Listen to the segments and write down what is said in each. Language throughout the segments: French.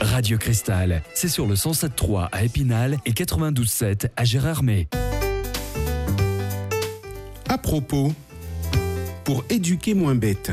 Radio Cristal, c'est sur le 107.3 à Épinal et 92.7 à Gérardmer. À propos, pour éduquer moins bête.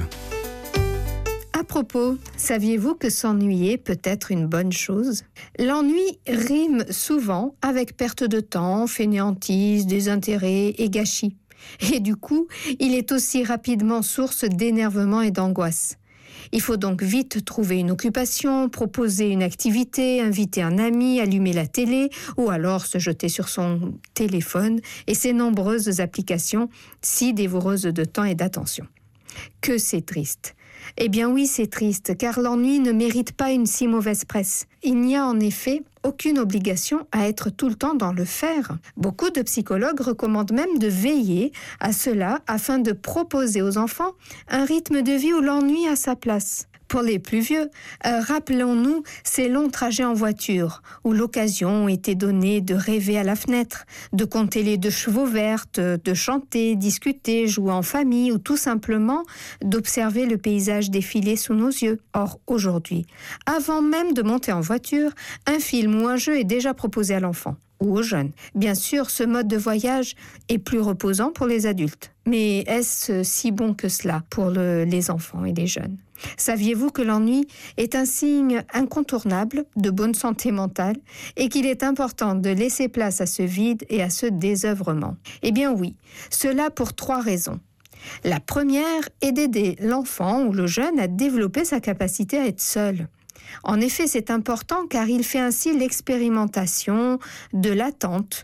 À propos, saviez-vous que s'ennuyer peut être une bonne chose ? L'ennui rime souvent avec perte de temps, fainéantise, désintérêt et gâchis. Et du coup, il est aussi rapidement source d'énervement et d'angoisse. Il faut donc vite trouver une occupation, proposer une activité, inviter un ami, allumer la télé ou alors se jeter sur son téléphone et ses nombreuses applications si dévoreuses de temps et d'attention. Que c'est triste. Eh bien oui, c'est triste, car l'ennui ne mérite pas une si mauvaise presse. Il n'y a en effet aucune obligation à être tout le temps dans le faire. Beaucoup de psychologues recommandent même de veiller à cela afin de proposer aux enfants un rythme de vie où l'ennui a sa place. Pour les plus vieux, rappelons-nous ces longs trajets en voiture, où l'occasion était donnée de rêver à la fenêtre, de compter les 2 chevaux vertes, de chanter, discuter, jouer en famille ou tout simplement d'observer le paysage défiler sous nos yeux. Or, aujourd'hui, avant même de monter en voiture, un film ou un jeu est déjà proposé à l'enfant ou aux jeunes. Bien sûr, ce mode de voyage est plus reposant pour les adultes. Mais est-ce si bon que cela pour les enfants et les jeunes ? Saviez-vous que l'ennui est un signe incontournable de bonne santé mentale et qu'il est important de laisser place à ce vide et à ce désœuvrement ? Eh bien oui, cela pour 3 raisons. La première est d'aider l'enfant ou le jeune à développer sa capacité à être seul. En effet, c'est important car il fait ainsi l'expérimentation de l'attente,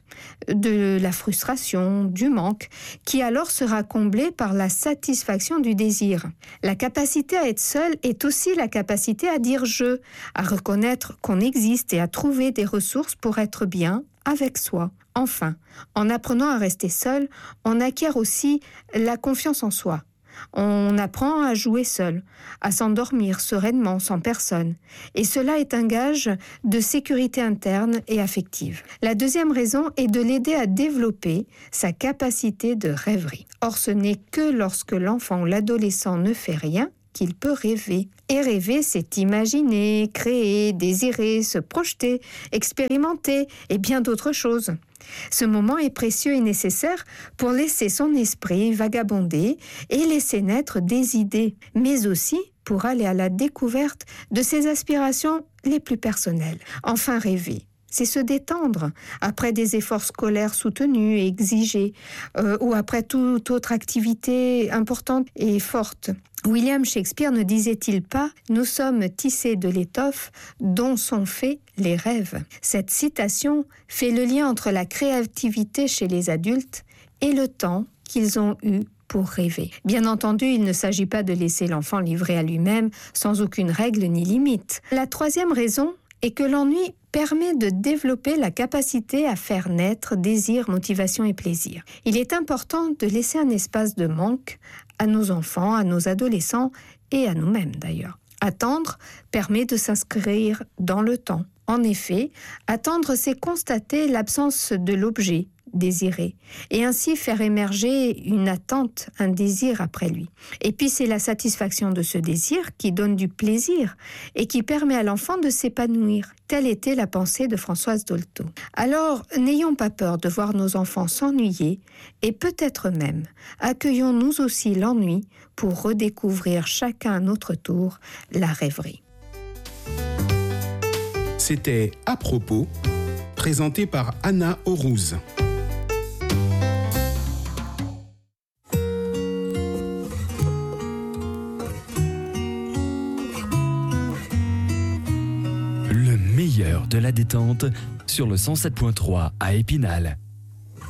de la frustration, du manque, qui alors sera comblée par la satisfaction du désir. La capacité à être seul est aussi la capacité à dire « je », à reconnaître qu'on existe et à trouver des ressources pour être bien avec soi. Enfin, en apprenant à rester seul, on acquiert aussi la confiance en soi. On apprend à jouer seul, à s'endormir sereinement sans personne. Et cela est un gage de sécurité interne et affective. La deuxième raison est de l'aider à développer sa capacité de rêverie. Or, ce n'est que lorsque l'enfant ou l'adolescent ne fait rien qu'il peut rêver. Et rêver, c'est imaginer, créer, désirer, se projeter, expérimenter et bien d'autres choses. Ce moment est précieux et nécessaire pour laisser son esprit vagabonder et laisser naître des idées, mais aussi pour aller à la découverte de ses aspirations les plus personnelles. Enfin, rêver, c'est se détendre après des efforts scolaires soutenus et exigés ou après toute autre activité importante et forte. William Shakespeare ne disait-il pas « Nous sommes tissés de l'étoffe dont sont faits les rêves ». Cette citation fait le lien entre la créativité chez les adultes et le temps qu'ils ont eu pour rêver. Bien entendu, il ne s'agit pas de laisser l'enfant livrer à lui-même sans aucune règle ni limite. La troisième raison est que l'ennui permet de développer la capacité à faire naître désir, motivation et plaisir. Il est important de laisser un espace de manque à nos enfants, à nos adolescents et à nous-mêmes d'ailleurs. Attendre permet de s'inscrire dans le temps. En effet, attendre, c'est constater l'absence de l'objet désiré et ainsi faire émerger une attente, un désir après lui. Et puis c'est la satisfaction de ce désir qui donne du plaisir et qui permet à l'enfant de s'épanouir. Telle était la pensée de Françoise Dolto. Alors, n'ayons pas peur de voir nos enfants s'ennuyer et peut-être même accueillons-nous aussi l'ennui pour redécouvrir chacun à notre tour la rêverie. C'était À propos, présenté par Anna Aurouz. Le meilleur de la détente sur le 107.3 à Épinal.